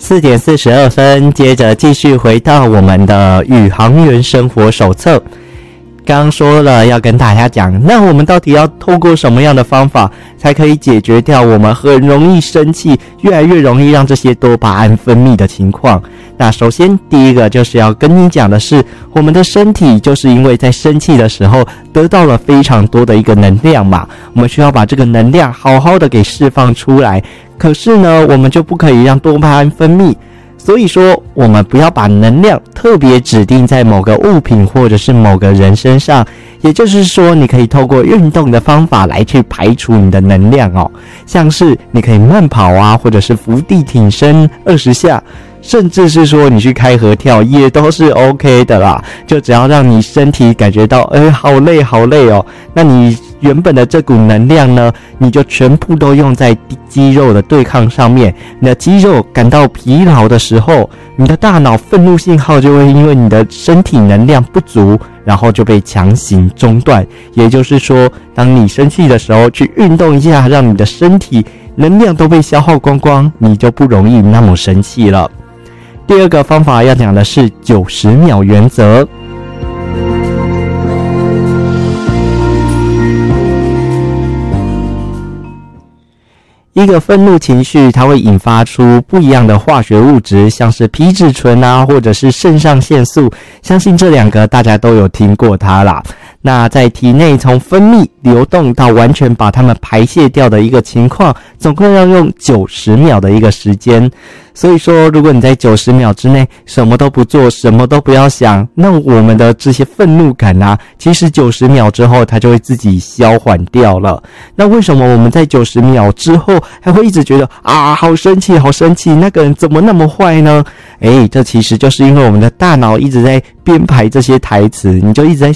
4:42，接着继续回到我们的宇航员生活手册。刚刚说了要跟大家讲，那我们到底要透过什么样的方法才可以解决掉我们很容易生气，越来越容易让这些多巴胺分泌的情况？那首先第一个就是要跟你讲的是，我们的身体就是因为在生气的时候得到了非常多的一个能量嘛，我们需要把这个能量好好的给释放出来，可是呢我们就不可以让多巴胺分泌，所以说我们不要把能量特别指定在某个物品或者是某个人身上，也就是说你可以透过运动的方法来去排除你的能量哦，像是你可以慢跑啊，或者是伏地挺身20下，甚至是说你去开合跳也都是 OK 的啦，就只要让你身体感觉到好累好累哦，那你原本的这股能量呢，你就全部都用在肌肉的对抗上面。你的肌肉感到疲劳的时候，你的大脑愤怒信号就会因为你的身体能量不足，然后就被强行中断。也就是说，当你生气的时候去运动一下，让你的身体能量都被消耗光光，你就不容易那么生气了。第二个方法要讲的是90秒原则。一个愤怒情绪，它会引发出不一样的化学物质，像是皮质醇啊，或者是肾上腺素，相信这两个大家都有听过它啦。那在体内从分泌流动到完全把它们排泄掉的一个情况，总共要用90秒的一个时间。所以说，如果你在90秒之内什么都不做，什么都不要想，那我们的这些愤怒感啊，其实90秒之后它就会自己消缓掉了。那为什么我们在90秒之后还会一直觉得好生气好生气，那个人怎么那么坏呢？这其实就是因为我们的大脑一直在编排这些台词，你就一直在